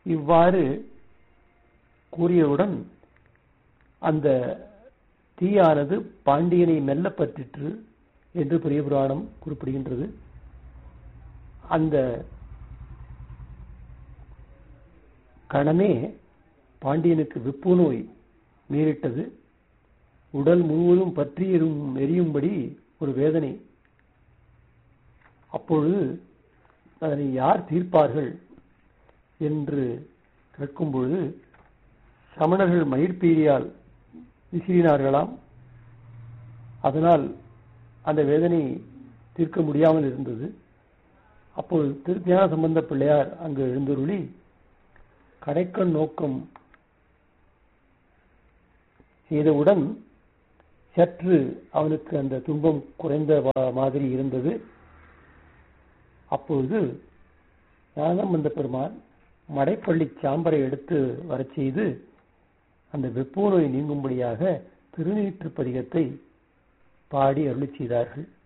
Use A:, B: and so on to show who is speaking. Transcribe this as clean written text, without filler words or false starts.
A: இவ்வாறு கூறியவுடன் அந்த தீயானது பாண்டியனை மெல்ல பற்றிற்று என்று பெரிய புராணம் குறிப்பிடுகின்றது. அந்த கணமே பாண்டியனுக்கு வெப்பு நோய் நேரிட்டது. உடல் முழுவதும் பற்றி எரியும்படி ஒரு வேதனை. அப்பொழுது அதனை யார் தீர்ப்பார்கள் என்று கேட்கும் பொழுது சமணர்கள் மயிர்பீலியால் விசிறினார்களாம். அதனால் அந்த வேதனை தீர்க்க முடியாமல் இருந்தது. அப்போது திருஞான சம்பந்த பிள்ளையார் அங்கு எழுந்தருளி கடைக்கண் நோக்கம் செய்தவுடன் சற்று அவனுக்கு அந்த துன்பம் குறைந்த மாதிரி இருந்தது. அப்பொழுது ஞானசம்பந்த பெருமான் மடைப்பள்ளி சாம்பரை எடுத்து வரச் செய்து அந்த வெப்ப நோய் நீங்கும்படியாக திருநீற்று பதிகத்தை பாடி அருளி செய்தார்கள்.